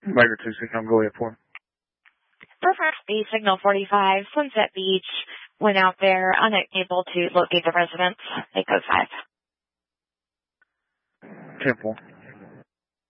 Later 2 signal, go ahead for. Preference B, signal 45, Sunset Beach, went out there, unable to locate the residents. They code 5. 10-4.